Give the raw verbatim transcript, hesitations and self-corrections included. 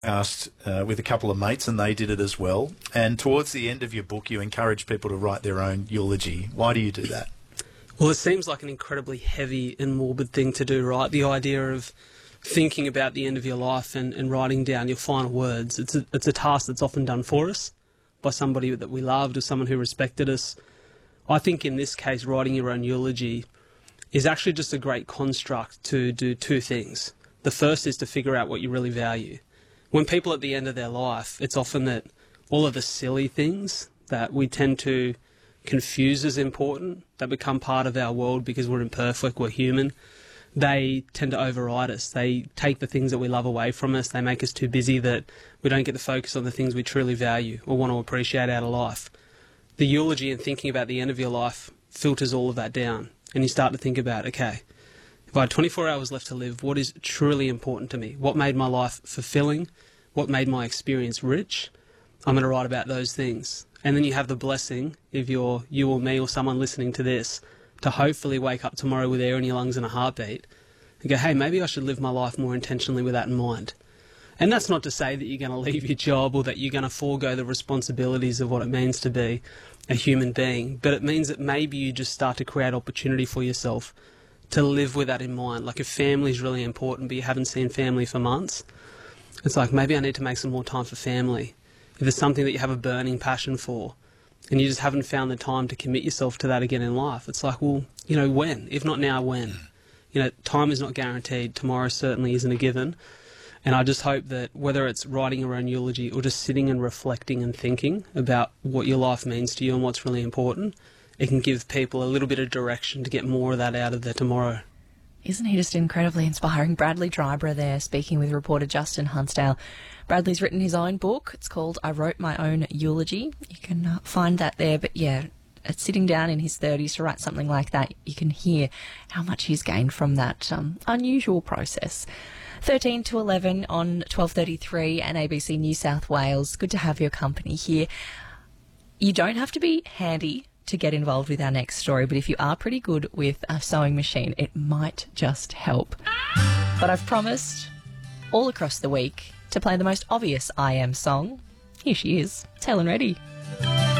Asked uh, with a couple of mates, and they did it as well. And towards the end of your book, you encourage people to write their own eulogy. Why do you do that? Well, it seems like an incredibly heavy and morbid thing to do, right? The idea of thinking about the end of your life and, and writing down your final words. It's a, it's a task that's often done for us by somebody that we loved or someone who respected us. I think in this case, writing your own eulogy is actually just a great construct to do two things. The first is to figure out what you really value. When people at the end of their life, it's often that all of the silly things that we tend to confuse as important, that become part of our world because we're imperfect, we're human, they tend to override us. They take the things that we love away from us. They make us too busy that we don't get to focus on the things we truly value or want to appreciate out of life. The eulogy and thinking about the end of your life filters all of that down, and you start to think about, okay, if I had twenty-four hours left to live, what is truly important to me? What made my life fulfilling? What made my experience rich? I'm going to write about those things. And then you have the blessing, if you're you or me or someone listening to this, to hopefully wake up tomorrow with air in your lungs and a heartbeat and go, hey, maybe I should live my life more intentionally with that in mind. And that's not to say that you're going to leave your job or that you're going to forego the responsibilities of what it means to be a human being, but it means that maybe you just start to create opportunity for yourself to live with that in mind. Like if family is really important but you haven't seen family for months, it's like maybe I need to make some more time for family. If there's something that you have a burning passion for and you just haven't found the time to commit yourself to that again in life, it's like, well, you know, when? If not now, when? You know, time is not guaranteed. Tomorrow certainly isn't a given. And I just hope that whether it's writing your own eulogy or just sitting and reflecting and thinking about what your life means to you and what's really important, it can give people a little bit of direction to get more of that out of their tomorrow. Isn't he just incredibly inspiring? Bradley Dryborough there, speaking with reporter Justin Hunsdale. Bradley's written his own book. It's called I Wrote My Own Eulogy. You can uh, find that there. But yeah, at sitting down in his thirties to write something like that, you can hear how much he's gained from that um, unusual process. thirteen to eleven on twelve thirty-three and A B C New South Wales. Good to have your company here. You don't have to be handy to get involved with our next story, but if you are pretty good with a sewing machine, it might just help. But I've promised all across the week to play the most obvious I Am song. Here she is. It's Helen Reddy.